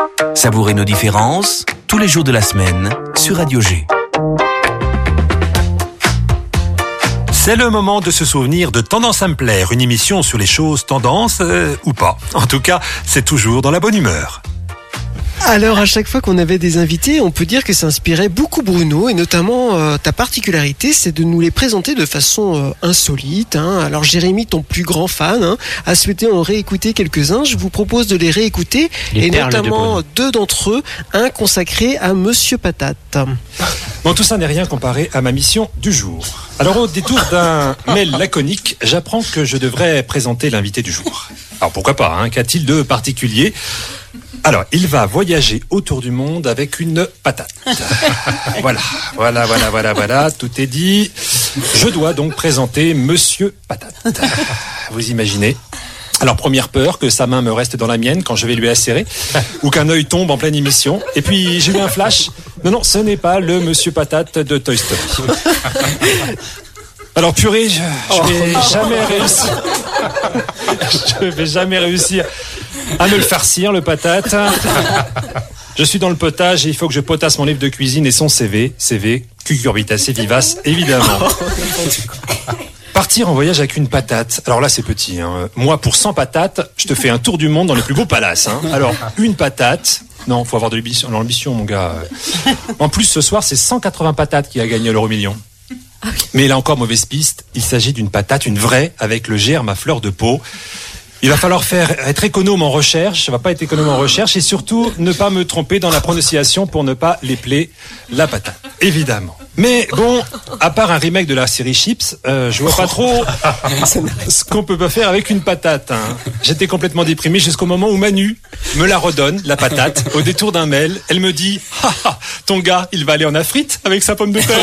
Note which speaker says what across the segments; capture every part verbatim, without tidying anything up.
Speaker 1: Savourez nos différences tous les jours de la semaine sur Radio G.
Speaker 2: C'est le moment de se souvenir de Tendance à me plaire, une émission sur les choses tendances euh, ou pas. En tout cas, c'est toujours dans la bonne humeur.
Speaker 3: Alors à chaque fois qu'on avait des invités, on peut dire que ça inspirait beaucoup Bruno, et notamment euh, ta particularité, c'est de nous les présenter de façon euh, insolite. Hein. Alors Jérémy, ton plus grand fan, hein, a souhaité en réécouter quelques-uns. Je vous propose de les réécouter, les et notamment de deux d'entre eux, un consacré à Monsieur Patate.
Speaker 4: Bon, tout ça n'est rien comparé à ma mission du jour. Alors au détour d'un mail laconique, j'apprends que je devrais présenter l'invité du jour. Alors pourquoi pas, hein, qu'a-t-il de particulier ? Alors, il va voyager autour du monde avec une patate. Voilà, voilà, voilà, voilà, voilà, tout est dit. Je dois donc présenter Monsieur Patate. Vous imaginez ? Alors, première peur, que sa main me reste dans la mienne quand je vais lui asserrer, ou qu'un œil tombe en pleine émission. Et puis, j'ai eu un flash. Non, non, ce n'est pas le Monsieur Patate de Toy Story. Alors, purée, je, je vais jamais réussir. Je vais jamais réussir à me le farcir, le patate. Je suis dans le potage et il faut que je potasse mon livre de cuisine et son C V. C V, cucurbitacé vivace, évidemment. Partir en voyage avec une patate. Alors là, c'est petit. Hein. Moi, pour cent patates, je te fais un tour du monde dans les plus beaux palaces. Hein. Alors, une patate. Non, faut avoir de l'ambition, l'ambition, mon gars. En plus, ce soir, c'est cent quatre-vingts patates qui a gagné l'euro million. Mais là encore, mauvaise piste. Il s'agit d'une patate, une vraie, avec le germe à fleur de peau. Il va falloir faire être économe en recherche, ça va pas être économe en recherche, et surtout ne pas me tromper dans la prononciation pour ne pas l'épeler la patate, évidemment. Mais bon, à part un remake de la série Chips, euh, je vois pas trop ce qu'on peut pas faire avec une patate. Hein. J'étais complètement déprimé jusqu'au moment où Manu me la redonne, la patate, au détour d'un mail. Elle me dit « Ha ha, ton gars, il va aller en Afrique avec sa pomme de terre. »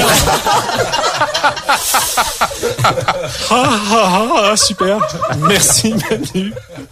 Speaker 4: Ah ah ah, super. Merci Manu.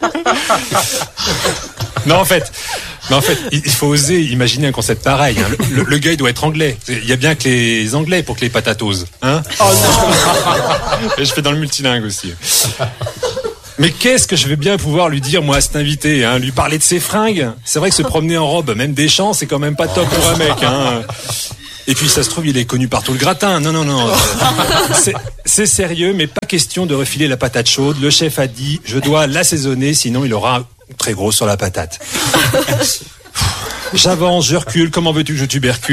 Speaker 4: Non, en fait, mais en fait, il faut oser imaginer un concept pareil. Hein. Le, le, le gars, il doit être anglais. Il y a bien que les Anglais pour que les patates osent. Hein. Oh non. Et je fais dans le multilingue aussi. Mais qu'est-ce que je vais bien pouvoir lui dire, moi, à cet invité, hein, lui parler de ses fringues. C'est vrai que se promener en robe, même des champs, c'est quand même pas top pour un mec. Hein. Et puis, ça se trouve, il est connu par tout le gratin. Non, non, non. C'est, c'est sérieux, mais pas question de refiler la patate chaude. Le chef a dit, je dois l'assaisonner, sinon il aura très gros sur la patate. J'avance, je recule, comment veux-tu que je tubercule ?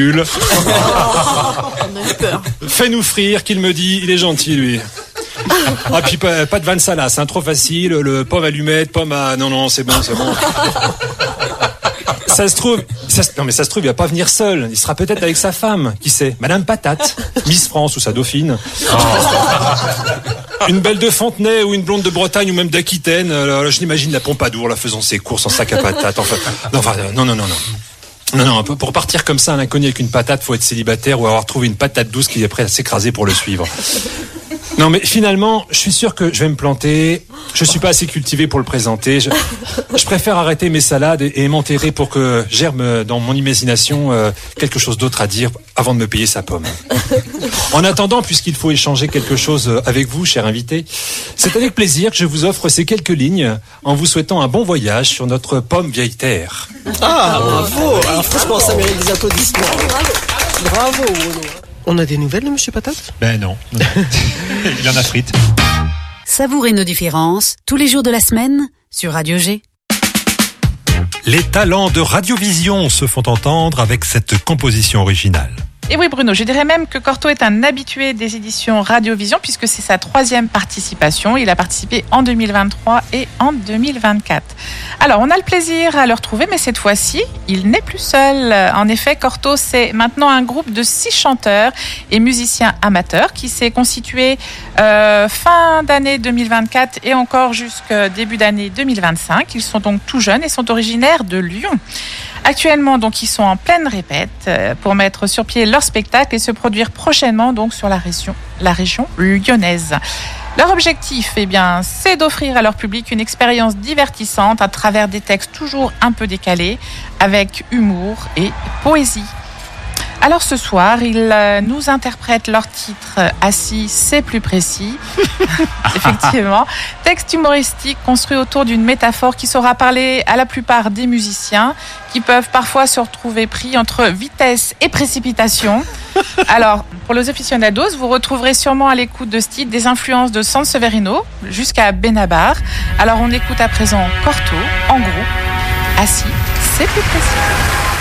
Speaker 4: Fais-nous frire, qu'il me dit, il est gentil, lui. Ah, puis pas, pas de vanne salace, hein, trop facile, le pomme allumette, pomme à... Non, non, c'est bon, c'est bon. Ça se trouve, ça, non mais ça se trouve, il va pas venir seul. Il sera peut-être avec sa femme, qui sait, Madame Patate, Miss France ou sa dauphine. Oh. Une belle de Fontenay ou une blonde de Bretagne ou même d'Aquitaine. Alors, je l'imagine la Pompadour, là, faisant ses courses en sac à patates. Enfin, non, enfin, non, non, non, non. Non, non, pour partir comme ça, un inconnu avec une patate, faut être célibataire ou avoir trouvé une patate douce qui est prête à s'écraser pour le suivre. Non, mais finalement, je suis sûr que je vais me planter. Je suis pas assez cultivé pour le présenter. Je, je préfère arrêter mes salades et, et m'enterrer pour que germe dans mon imagination euh, quelque chose d'autre à dire avant de me payer sa pomme. En attendant, puisqu'il faut échanger quelque chose avec vous, cher invité, c'est avec plaisir que je vous offre ces quelques lignes en vous souhaitant un bon voyage sur notre pomme vieille terre.
Speaker 3: Ah, bravo! Alors franchement, ça mérite des applaudissements. Bravo, Bruno. On a des nouvelles de Monsieur Patate ?
Speaker 4: Ben non. Il en a frites.
Speaker 5: Savourez nos différences tous les jours de la semaine sur Radio G.
Speaker 2: Les talents de Radiovision se font entendre avec cette composition originale.
Speaker 6: Et oui Bruno, je dirais même que Corto est un habitué des éditions Radiovision puisque c'est sa troisième participation. Il a participé en deux mille vingt-trois et en deux mille vingt-quatre. Alors on a le plaisir à le retrouver, mais cette fois-ci, il n'est plus seul. En effet, Corto, c'est maintenant un groupe de six chanteurs et musiciens amateurs qui s'est constitué euh, fin d'année deux mille vingt-quatre et encore jusqu'au début d'année deux mille vingt-cinq. Ils sont donc tout jeunes et sont originaires de Lyon. Actuellement, donc, ils sont en pleine répète pour mettre sur pied leur spectacle et se produire prochainement donc sur la région, la région lyonnaise. Leur objectif, eh bien, c'est d'offrir à leur public une expérience divertissante à travers des textes toujours un peu décalés, avec humour et poésie. Alors ce soir, ils euh, nous interprètent leur titre euh, Assis, c'est plus précis. Effectivement. Texte humoristique construit autour d'une métaphore qui saura parler à la plupart des musiciens qui peuvent parfois se retrouver pris entre vitesse et précipitation. Alors, pour les aficionados, vous retrouverez sûrement à l'écoute de ce titre des influences de Sanseverino jusqu'à Benabar. Alors on écoute à présent Cortot en groupe. Assis, c'est plus précis.